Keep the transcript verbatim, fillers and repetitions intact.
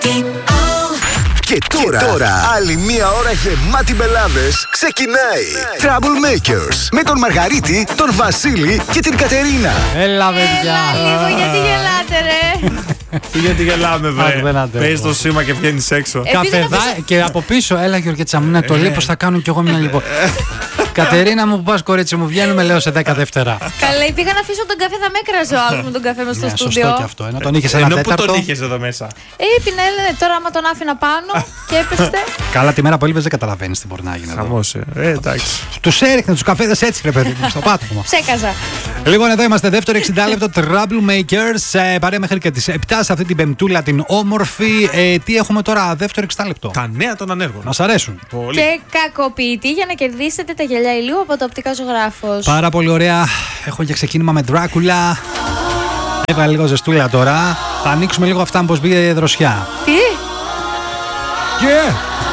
Και τώρα, και τώρα, άλλη μία ώρα γεμάτη μπελάδες ξεκινάει. Troublemakers με τον Μαργαρίτη, τον Βασίλη και την Κατερίνα. Έλα, παιδιά. Έλα λίγο, γιατί γελάτε, ρε. Γιατί γελάμε, βρε. Παίζεις το σήμα και βγαίνεις έξω. Καφεδά και από πίσω, έλα Γιώργη μου, το λέει πως θα κάνω κι εγώ μια λοιπόν. Κατερίνα μου, που πας κορίτσι μου, βγαίνουμε λέω σε δέκα δεύτερα. Καλά, πήγα να αφήσω τον καφέ, θα με έκραζε ο άλλος με τον καφέ μες στο Ναι, στούντιο. σωστό και αυτό. Ενώ τον είχες ένα τέταρτο. Ενώ που τον είχες εδώ μέσα. Ε, έπινε, τώρα άμα τον άφηνα πάνω και έπεστε. Καλά, τη μέρα που έλειπες δεν καταλαβαίνεις τι μπορεί να γίνει. Χαμός, ε, εντάξει. Τους έριχνε τους καφέδες έτσι, ρε παιδί μου, στο πάτωμα. Ψέκαζα. Λοιπόν, εδώ είμαστε, δεύτερο εξήντα λεπτό Troublemakers. Ε, παρέα μέχρι και τις επτά σε αυτή την πεμπτούλα την όμορφη. Ε, τι έχουμε τώρα, δεύτερο εξήντα λεπτό. Τα νέα των ανέργων. Μας αρέσουν. Πολύ. Και κακοποιητή για να κερδίσετε τα γυαλιά ηλίου από το Οπτικά Ζωγράφος. Πάρα πολύ ωραία. Έχω και ξεκίνημα με Dracula. Έβαλα λίγο ζεστούλα τώρα. Θα ανοίξουμε λίγο αυτά πως μπήκε δροσιά. Τι? Και